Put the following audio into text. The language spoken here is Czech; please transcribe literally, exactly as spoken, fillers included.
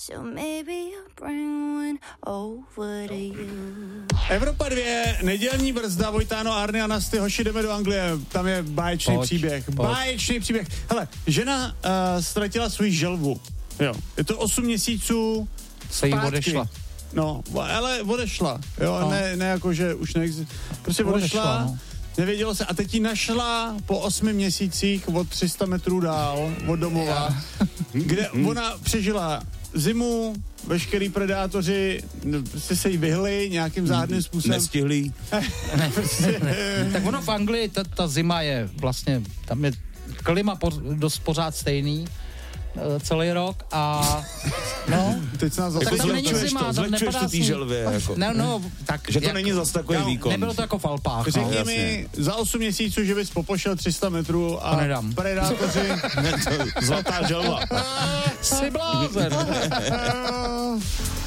So maybe I'll bring one over to you. Evropa dvě, nedělní brzda, Vojtáno, Arny a Nasty, hoši, jdeme do Anglie, tam je báječný Pojď, příběh, pojď. báječný příběh. Hele, žena uh, ztratila svou želvu, jo, je to osm měsíců Se jí zpátky. odešla. No, ale odešla, jo, No. ne, ne jako, že už neexistuje, prostě odešla, Odešla, no. Nevědělo se a teď ji našla po osmi měsících od tři sta metrů dál od domova, kde ona přežila zimu, veškerý predátoři no, prostě se jí vyhli nějakým záhadným způsobem. Nestihli. Tak ono v Anglii, ta, ta zima je vlastně, tam je klima po, dost pořád stejný eh, celý rok a no, Teď se nás tak zase tam není zlehčuješ zima, to, tam zlehčuješ nepadá to té sníh. želvě, jako. Ne, no, tak, Že to jak- není zas takový no, výkon. Nebylo to jako v Alpách, no. Řekni jasně. mi za osm měsíců, že bys popošel tři sta metrů a To nedám. predátoři... Zlatá želva. Jsi blázen.